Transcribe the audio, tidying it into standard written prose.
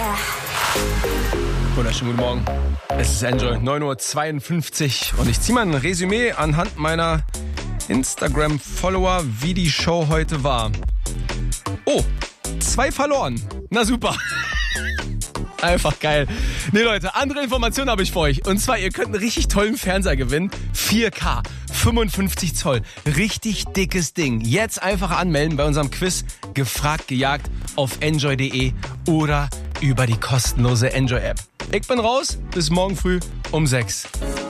Yeah. Wunderschönen guten Morgen. Es ist Enjoy, 9:52 Uhr und ich ziehe mal ein Resümee anhand meiner Instagram-Follower, wie die Show heute war. Oh, 2 verloren. Na super. Einfach geil. Nee, Leute, andere Informationen habe ich für euch. Und zwar, ihr könnt einen richtig tollen Fernseher gewinnen. 4K, 55 Zoll. Richtig dickes Ding. Jetzt einfach anmelden bei unserem Quiz. Gefragt, gejagt auf enjoy.de oder über die kostenlose Enjoy-App. Ich bin raus. Bis morgen früh um 6.